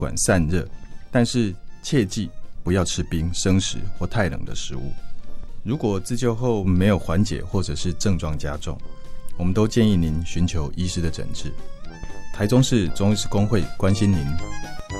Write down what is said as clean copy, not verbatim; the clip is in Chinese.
管散热，但是切记不要吃冰、生食或太冷的食物。如果自救后没有缓解或者是症状加重，我们都建议您寻求医师的诊治。台中市中医师公会关心您。